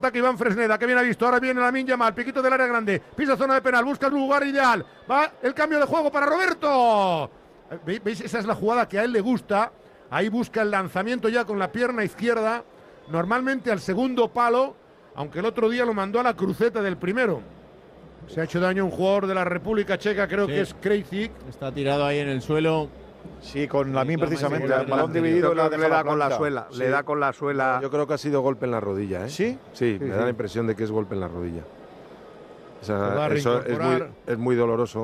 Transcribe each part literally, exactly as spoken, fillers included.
Ataque Iván Fresneda, que bien ha visto, ahora viene Lamine Yamal, piquito del área grande, pisa zona de penal, busca el lugar ideal, va el cambio de juego para Roberto. ¿Veis? Esa es la jugada que a él le gusta, ahí busca el lanzamiento ya con la pierna izquierda, normalmente al segundo palo, aunque el otro día lo mandó a la cruceta del primero. Se ha hecho daño un jugador de la República Checa, creo sí. que es Krejcik. Está tirado ahí en el suelo. Sí, con Lamine precisamente, el balón dividido la le da con la suela, sí. le da con la suela. Yo creo que ha sido golpe en la rodilla, ¿eh? ¿Sí? Sí, sí me sí. da la impresión de que es golpe en la rodilla. O sea, eso es muy, es muy doloroso.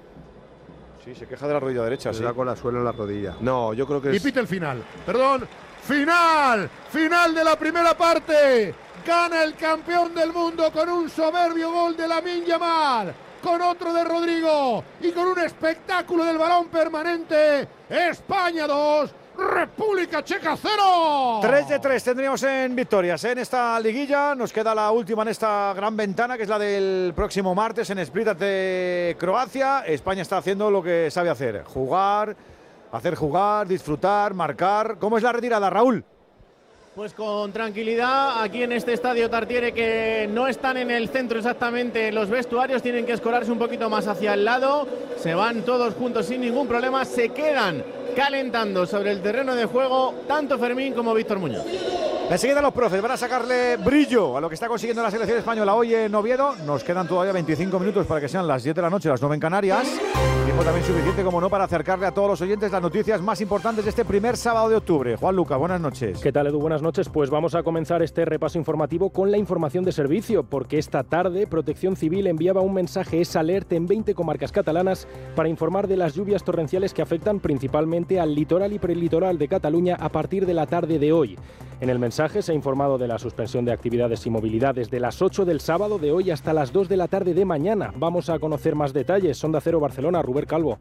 Sí, se queja de la rodilla derecha, le sí. da con la suela en la rodilla. No, yo creo que y es... pita el final, perdón, final, final de la primera parte. Gana el campeón del mundo con un soberbio gol de Lamine Yamal, con otro de Rodrigo y con un espectáculo del balón permanente. España dos, República Checa cero. tres de tres tendríamos en victorias en esta liguilla. Nos queda la última en esta gran ventana, que es la del próximo martes en Split ante Croacia. España está haciendo lo que sabe hacer: jugar, hacer jugar, disfrutar, marcar. ¿Cómo es la retirada, Raúl? Pues con tranquilidad, aquí en este estadio Tartiere, que no están en el centro exactamente los vestuarios, tienen que escorarse un poquito más hacia el lado, se van todos juntos sin ningún problema, se quedan calentando sobre el terreno de juego tanto Fermín como Víctor Muñoz. Enseguida los profes van a sacarle brillo a lo que está consiguiendo la selección española hoy en Oviedo. Nos quedan todavía veinticinco minutos para que sean las diez de la noche, las nueve en Canarias. Tiempo también suficiente, como no, para acercarle a todos los oyentes las noticias más importantes de este primer sábado de octubre. Juan Luca, buenas noches. ¿Qué tal, Edu? Buenas noches. Pues vamos a comenzar este repaso informativo con la información de servicio, porque esta tarde Protección Civil enviaba un mensaje S Alert en veinte comarcas catalanas para informar de las lluvias torrenciales que afectan principalmente al litoral y prelitoral de Cataluña a partir de la tarde de hoy. En el mensaje se ha informado de la suspensión de actividades y movilidad desde las ocho del sábado de hoy hasta las dos de la tarde de mañana. Vamos a conocer más detalles. Onda Cero Barcelona, Rubén Calvo.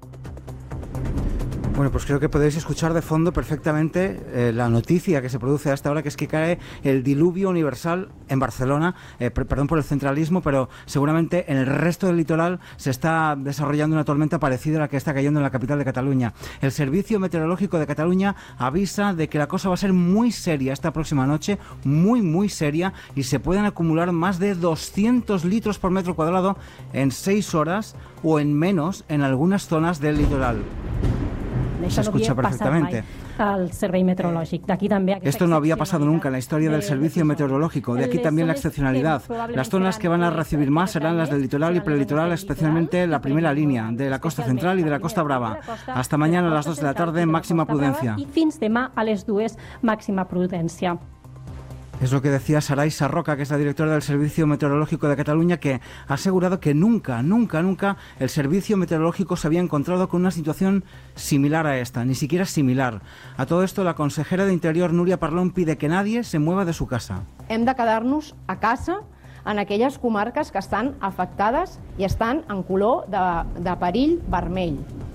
Bueno, pues creo que podéis escuchar de fondo perfectamente eh, la noticia que se produce a esta hora, que es que cae el diluvio universal en Barcelona, eh, per, perdón por el centralismo, pero seguramente en el resto del litoral se está desarrollando una tormenta parecida a la que está cayendo en la capital de Cataluña. El Servicio Meteorológico de Cataluña avisa de que la cosa va a ser muy seria esta próxima noche, muy muy seria, y se pueden acumular más de doscientos litros por metro cuadrado en seis horas o en menos en algunas zonas del litoral. Se escucha perfectamente. Al Servei Meteorològic. D'aquí també Esto no había pasado nunca en la historia del servicio meteorológico. De aquí también la excepcionalidad. Las zonas que van a recibir más serán las del litoral y prelitoral, especialmente la primera línea, de la costa central y de la costa brava. Hasta mañana a las dos de la tarde, máxima prudencia. I fins demà a les dues, màxima prudència. Es lo que decía Saray Sarroca, que es la directora del Servicio Meteorológico de Cataluña, que ha asegurado que nunca, nunca, nunca el Servicio Meteorológico se había encontrado con una situación similar a esta, ni siquiera similar. A todo esto, la consejera de Interior, Núria Parlon, pide que nadie se mueva de su casa. Hem de quedar-nos a casa en aquelles comarques que estan afectades i estan en color de, de perill vermell.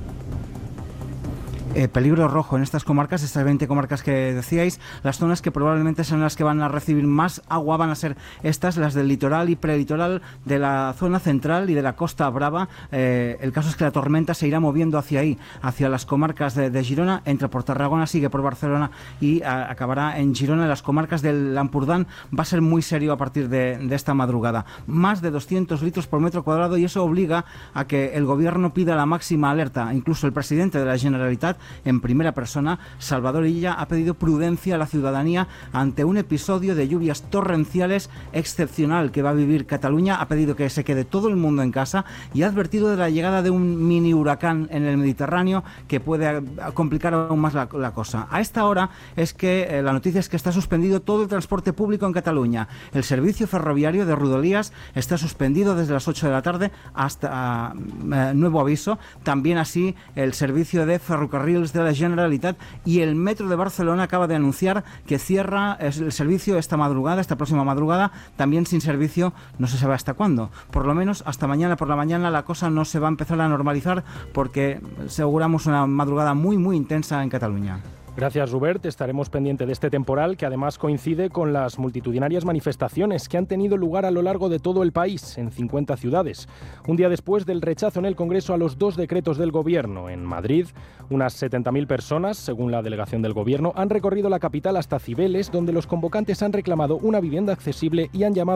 Eh, peligro rojo en estas comarcas, estas veinte comarcas que decíais. Las zonas que probablemente son las que van a recibir más agua van a ser estas, las del litoral y prelitoral de la zona central y de la Costa Brava. Eh, el caso es que la tormenta se irá moviendo hacia ahí, hacia las comarcas de, de Girona, entra por Tarragona, sigue por Barcelona y a, acabará en Girona. En las comarcas del Ampurdán va a ser muy serio a partir de, de esta madrugada. Más de doscientos litros por metro cuadrado, y eso obliga a que el gobierno pida la máxima alerta. Incluso el presidente de la Generalitat, en primera persona, Salvador Illa, ha pedido prudencia a la ciudadanía ante un episodio de lluvias torrenciales excepcional que va a vivir Cataluña. Ha pedido que se quede todo el mundo en casa y ha advertido de la llegada de un mini huracán en el Mediterráneo que puede complicar aún más la, la cosa. A esta hora es que eh, la noticia es que está suspendido todo el transporte público en Cataluña. El servicio ferroviario de Rodalies está suspendido desde las ocho de la tarde hasta eh, nuevo aviso. También así el servicio de ferrocarril de la Generalitat, y el Metro de Barcelona acaba de anunciar que cierra el servicio esta madrugada, esta próxima madrugada, también sin servicio, no se sabe hasta cuándo. Por lo menos hasta mañana por la mañana la cosa no se va a empezar a normalizar, porque aseguramos una madrugada muy muy intensa en Cataluña. Gracias, Rubert. Estaremos pendientes de este temporal que además coincide con las multitudinarias manifestaciones que han tenido lugar a lo largo de todo el país, en cincuenta ciudades. Un día después del rechazo en el Congreso a los dos decretos del Gobierno. En Madrid, unas setenta mil personas, según la delegación del Gobierno, han recorrido la capital hasta Cibeles, donde los convocantes han reclamado una vivienda accesible y han llamado